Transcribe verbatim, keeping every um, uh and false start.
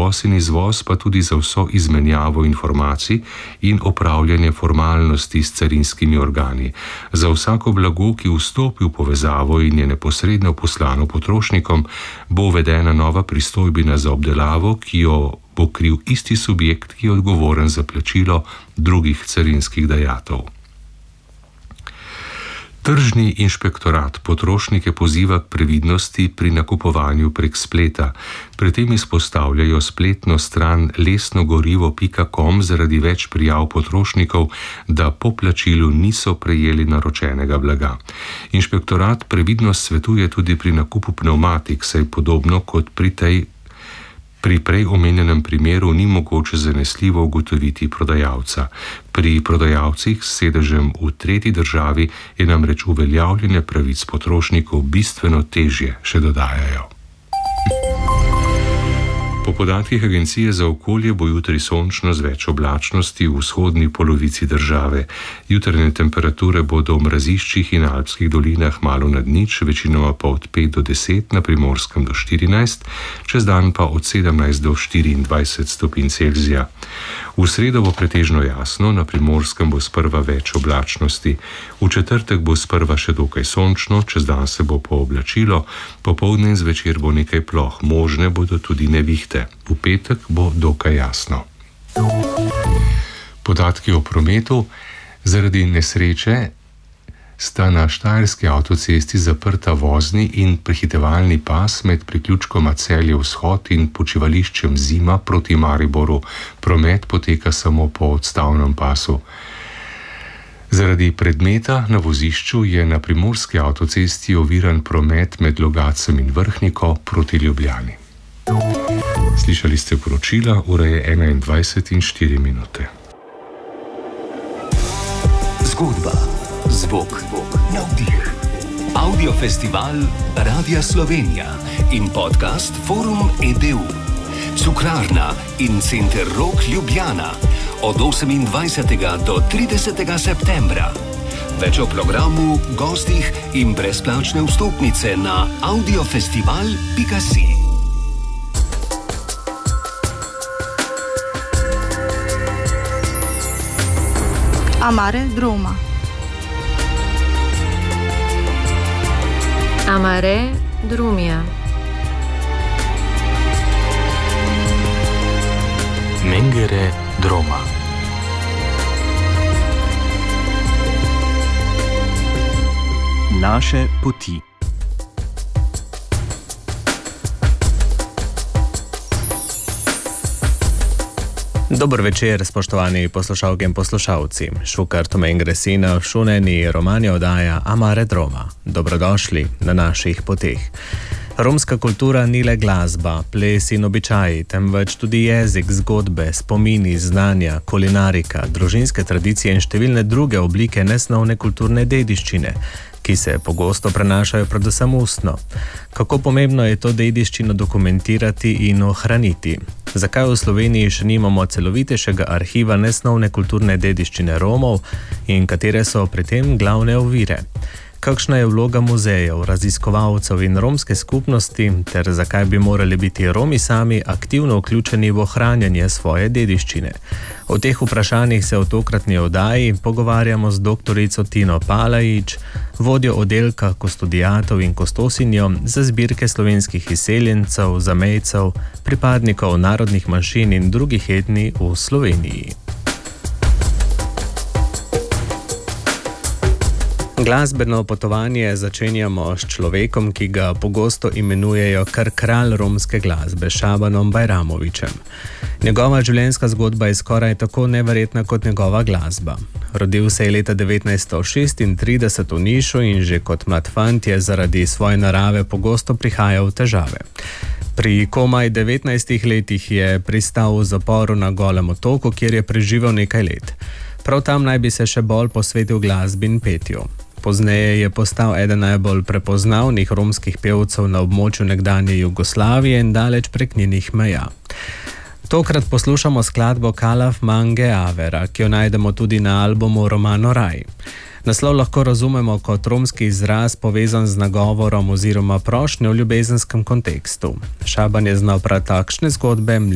uvoz in izvoz, pa tudi za vso izmenjavo informacij in opravljanje formalnosti s carinskimi organi. Za vsako blago, ki vstopi v povezavo in je neposredno poslano potrošnikom, bo uvedena nova pristojbina za obdelavo, ki jo bo kril isti subjekt, ki je odgovoren za plačilo drugih carinskih dajatev. Tržni inšpektorat potrošnike poziva k previdnosti pri nakupovanju prek spleta. Pri tem izpostavljajo spletno stran lesnogorivo pika com zaradi več prijav potrošnikov, da po plačilu niso prejeli naročenega blaga. Inšpektorat previdnost svetuje tudi pri nakupu pnevmatik, saj podobno kot pri tej Pri prej omenjenem primeru ni mogoče zanesljivo ugotoviti prodajalca. Pri prodajalcih s sedežem v tretji državi je namreč uveljavljanje pravic potrošnikov bistveno težje, še dodajajo. Po podatkih Agencije za okolje bo jutri sončno z več oblačnosti v vzhodni polovici države. Jutranje temperature bodo v mraziščih in alpskih dolinah malo nad nič, večinoma pa od pet do deset, na Primorskem do štirinajst, čez dan pa od sedemnajst do štiriindvajset stopinj Celzija. V sredo bo pretežno jasno, na Primorskem bo sprva več oblačnosti. V četrtek bo sprva še dokaj sončno, čez dan se bo pooblačilo, popoldne in zvečer bo nekaj ploh, možne bodo tudi nevihte. V petek bo dokaj jasno. Podatki o prometu. Zaradi nesreče sta na štajerski avtocesti zaprta vozni in prehitevalni pas med priključkoma Celje vzhod in počivališčem Zima proti Mariboru. Promet poteka samo po odstavnem pasu. Zaradi predmeta na vozišču je na primorski avtocesti oviran promet med Logacem in Vrhniko proti Ljubljani. Slišali ste poročila, ura je enaindvajset in štiri minute. Zgodba, zvok, navdih. Audiofestival Radia Slovenija in podcast Forum E D U. Cukrarna in Center Rok Ljubljana od osemindvajsetega do tridesetega septembra. Več o programu, gostih in brezplačne vstopnice na audiofestival pika si. Amare Droma. Amare Drumia. Mengere Droma. Naše poti. Dober večer, spoštovani poslušalke in poslušalci. Šukar Tomen Gresina, šuneni romanje oddaja Amare Droma. Dobrodošli na naših poteh. Romska kultura ni le glasba, ples in običaji, temveč tudi jezik, zgodbe, spomini, znanja, kulinarika, družinske tradicije in številne druge oblike nesnovne kulturne dediščine, ki se pogosto prenašajo predvsem ustno. Kako pomembno je to dediščino dokumentirati in ohraniti? Zakaj v Sloveniji še nimamo celovitejšega arhiva nesnovne kulturne dediščine Romov in katere so pri tem glavne ovire? Kakšna je vloga muzejev, raziskovalcev in romske skupnosti ter zakaj bi morali biti Romi sami aktivno vključeni v ohranjanje svoje dediščine? O teh vprašanjih se v tokratni oddaji pogovarjamo z doktorico Tino Palajič, vodjo oddelka kustodiatov in kustosinjo za zbirke slovenskih izseljencev, zamejcev, pripadnikov narodnih manjšin in drugih etnij v Sloveniji. Glasbeno potovanje začenjamo s človekom, ki ga pogosto imenujejo kar kralj romske glasbe, Šabanom Bajramovićem. Njegova življenjska zgodba je skoraj tako neverjetna kot njegova glasba. Rodil se je leta devetnajststo šestintrideset v Nišu in že kot mlad fant je zaradi svoje narave pogosto prihajal v težave. Pri komaj devetnajstih letih je pristal v zaporu na Golem otoku, kjer je preživel nekaj let. Prav tam naj bi se še bolj posvetil glasbi in petju. Pozneje je postal eden najbolj prepoznavnih romskih pevcev na območju nekdanje Jugoslavije in daleč prek njenih meja. Tokrat poslušamo skladbo Kalaf Mange Avera, ki jo najdemo tudi na albumu Romano Raj. Naslov lahko razumemo kot romski izraz povezan z nagovorom oziroma prošnjo v ljubezenskem kontekstu. Šaban je znal prav takšne zgodbe